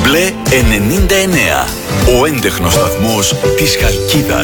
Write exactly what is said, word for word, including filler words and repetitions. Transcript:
Μπλε ενενήντα εννέα. Ο έντεχνος σταθμός της Χαλκίδας.